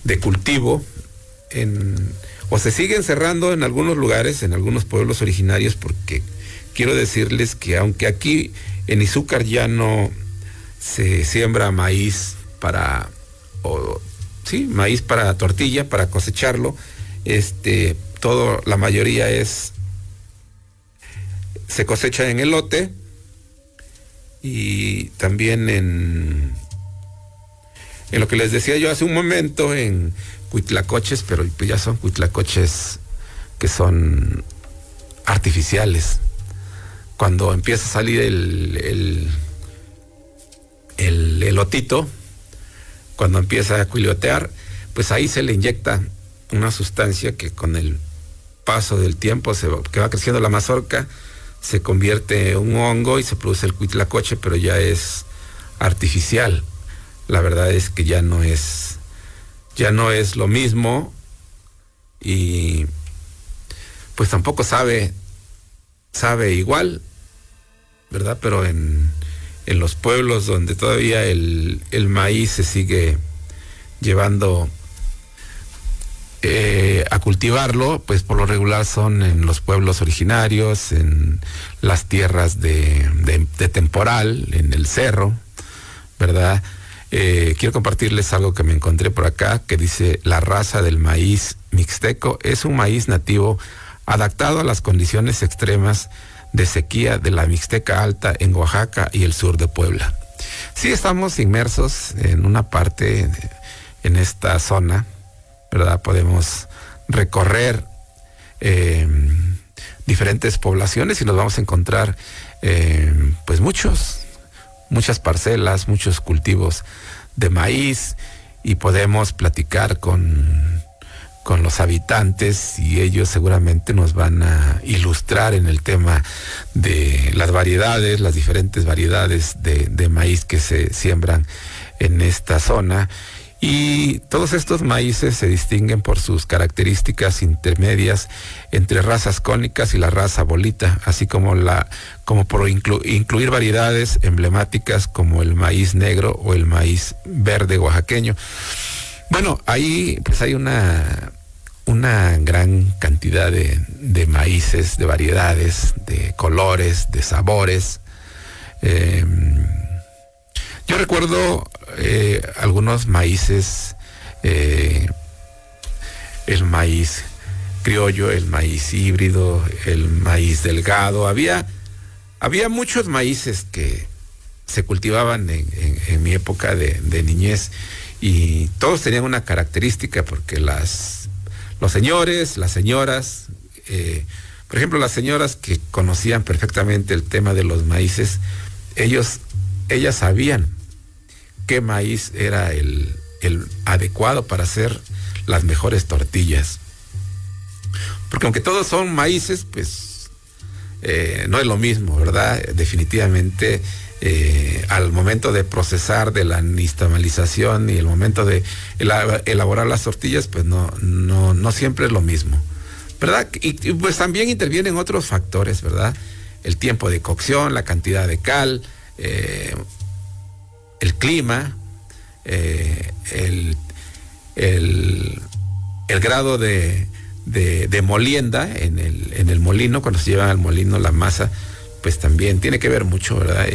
de cultivo o se siguen cerrando en algunos lugares, en algunos pueblos originarios, porque quiero decirles que aunque aquí en Izúcar ya no se siembra maíz maíz para tortilla, para cosecharlo, la mayoría se cosecha en elote y también en lo que les decía yo hace un momento, en huitlacoches, pero pues ya son huitlacoches que son artificiales. Cuando empieza a salir el elotito, cuando empieza a cuilotear, pues ahí se le inyecta una sustancia que con el paso del tiempo que va creciendo la mazorca, se convierte en un hongo y se produce el huitlacoche, pero ya es artificial. La verdad es que ya no es lo mismo y pues tampoco sabe igual, ¿verdad? Pero en los pueblos donde todavía el maíz se sigue llevando a cultivarlo, pues por lo regular son en los pueblos originarios, en las tierras de temporal, en el cerro, ¿verdad? Quiero compartirles algo que me encontré por acá, que dice: la raza del maíz mixteco es un maíz nativo adaptado a las condiciones extremas de sequía de la Mixteca Alta en Oaxaca y el sur de Puebla. Sí, estamos inmersos en una parte, en esta zona, ¿verdad? Podemos recorrer diferentes poblaciones y nos vamos a encontrar pues muchas parcelas, muchos cultivos de maíz, y podemos platicar con los habitantes y ellos seguramente nos van a ilustrar en el tema de las variedades, las diferentes variedades de maíz que se siembran en esta zona. Y todos estos maíces se distinguen por sus características intermedias entre razas cónicas y la raza bolita, así como por incluir variedades emblemáticas como el maíz negro o el maíz verde oaxaqueño. Bueno, ahí pues hay una gran cantidad de maíces, de variedades, de colores, de sabores. Yo recuerdo algunos maíces, el maíz criollo, el maíz híbrido, el maíz delgado. Había muchos maíces que se cultivaban en mi época de niñez, y todos tenían una característica, porque los señores, las señoras, por ejemplo, las señoras que conocían perfectamente el tema de los maíces, ellas sabían qué maíz era el adecuado para hacer las mejores tortillas. Porque aunque todos son maíces, pues no es lo mismo, ¿verdad? Definitivamente al momento de procesar, de la nixtamalización y el momento de elaborar las tortillas, pues no siempre es lo mismo, ¿verdad? Y pues también intervienen otros factores, ¿verdad? El tiempo de cocción, la cantidad de cal, el clima, el grado de molienda en el molino. Cuando se lleva al molino la masa, pues también tiene que ver mucho, ¿verdad?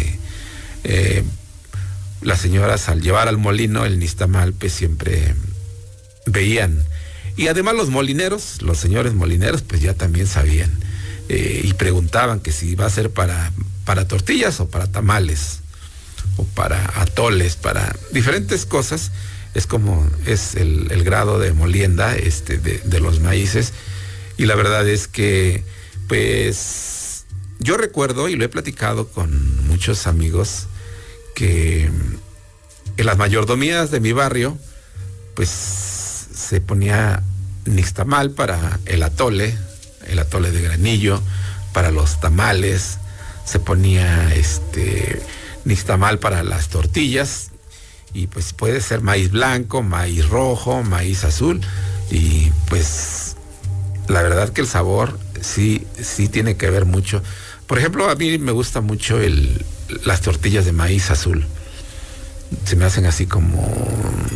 Las señoras, al llevar al molino el nixtamal, pues siempre veían. Y además los molineros, los señores molineros, pues ya también sabían y preguntaban que si iba a ser para tortillas o para tamales o para atoles, para diferentes cosas. Es como es el grado de molienda de los maíces. Y la verdad es que pues yo recuerdo, y lo he platicado con muchos amigos, que en las mayordomías de mi barrio pues se ponía nixtamal para el atole de granillo, para los tamales, se ponía nixtamal para las tortillas, y pues puede ser maíz blanco, maíz rojo, maíz azul, y pues la verdad que el sabor sí tiene que ver mucho. Por ejemplo, a mí me gusta mucho las tortillas de maíz azul. Se me hacen así como